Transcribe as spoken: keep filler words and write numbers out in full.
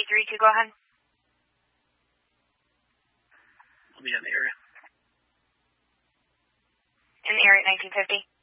eight three two, go ahead. I'll be in the area. In the area at nineteen fifty.